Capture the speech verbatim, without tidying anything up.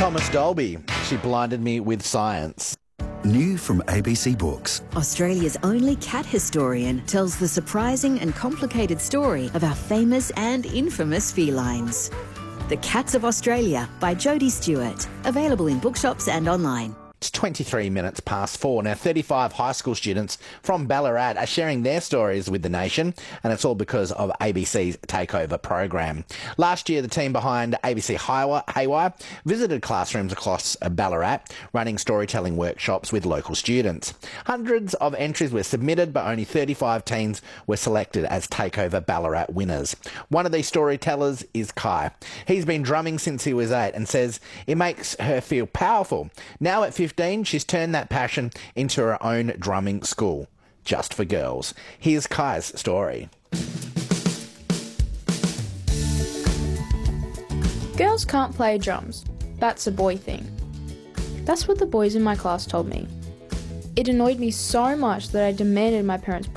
Thomas Dolby. She blinded me with science. New from A B C Books. Australia's only cat historian tells the surprising and complicated story of our famous and infamous felines. The Cats of Australia by Jodie Stewart. Available in bookshops and online. It's twenty-three minutes past four. Now, thirty-five high school students from Ballarat are sharing their stories with the nation, and it's all because of A B C's Takeover program. Last year, the team behind A B C Haywire visited classrooms across Ballarat, running storytelling workshops with local students. Hundreds of entries were submitted, but only thirty-five teens were selected as Takeover Ballarat winners. One of these storytellers is Kai. He's been drumming since he was eight and says it makes her feel powerful. Now at fifteen, she's turned that passion into her own drumming school, just for girls. Here's Kai's story. Girls can't play drums. That's a boy thing. That's what the boys in my class told me. It annoyed me so much that I demanded my parents